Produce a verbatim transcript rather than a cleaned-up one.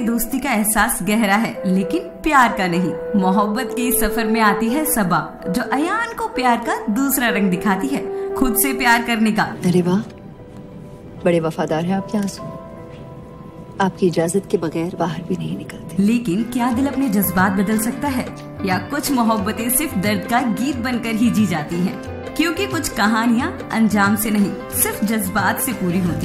दोस्ती का एहसास गहरा है, लेकिन प्यार का नहीं। मोहब्बत के इस सफर में आती है सबा, जो अयान को प्यार का दूसरा रंग दिखाती है, खुद से प्यार करने का। अरे वाह, बड़े वफादार हैं आपके आंसू। आपकी इजाजत के बगैर बाहर भी नहीं निकलते। लेकिन क्या दिल अपने जज्बात बदल सकता है, या कुछ मोहब्बतें सिर्फ दर्द का गीत बनकर ही जी जाती हैं? क्योंकि कुछ कहानियाँ अंजाम से नहीं, सिर्फ जज्बात से पूरी होती हैं।